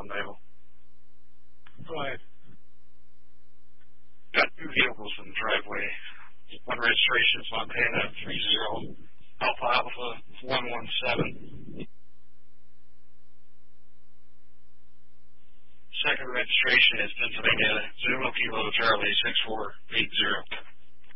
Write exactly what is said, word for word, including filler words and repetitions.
on Naval. Go ahead. Got two vehicles in the driveway. One registration is Montana three zero Alpha Alpha one one seven. Second registration is Pennsylvania Zulu Kilo Charlie six four eight zero.